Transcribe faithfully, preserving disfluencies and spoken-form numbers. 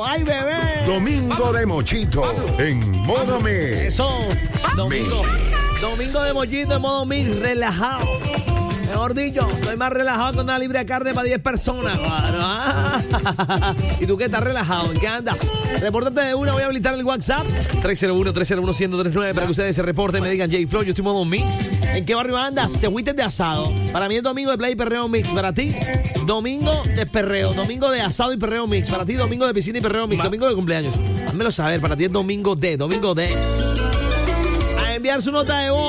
¡Ay, bebé! Domingo de Mochito en modo mix. Eso, domingo. Domingo de Mochito en modo mix, relajado. Mejor dicho, estoy más relajado con una libra de carne para diez personas. ¿Y tú qué estás relajado? ¿En qué andas? Repórtate de una, voy a habilitar el WhatsApp tres cero uno, tres cero uno, uno cero tres nueve para que ustedes se reporten y me digan, J-Flow, yo estoy en modo mix. ¿En qué barrio andas? ¿Te fuiste de asado? Para mí es domingo de play y perreo mix. Para ti, domingo de perreo. Domingo de asado y perreo mix. Para ti, domingo de piscina y perreo mix. Domingo de cumpleaños. Házmelo saber, para ti es domingo de, domingo de. A enviar su nota de voz